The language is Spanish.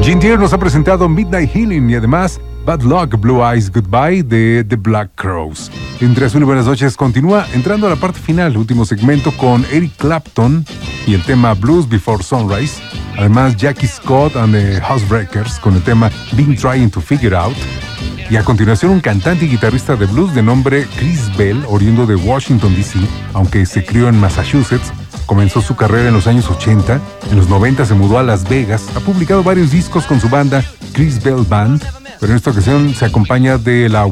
Gene Tierney nos ha presentado Midnight Healing y además Bad Luck, Blue Eyes Goodbye de The Black Crowes. Entre Azul y Buenas noches continúa entrando a la parte final, último segmento con Eric Clapton y el tema Blues Before Sunrise. Además Jackie Scott and the Housebreakers con el tema Been Trying to Figure Out. Y a continuación un cantante y guitarrista de blues de nombre Chris Bell, oriundo de Washington D.C., aunque se crió en Massachusetts. Comenzó su carrera en los años 80, en los 90 se mudó a Las Vegas, ha publicado varios discos con su banda Chris Bell Band, pero en esta ocasión se acompaña de la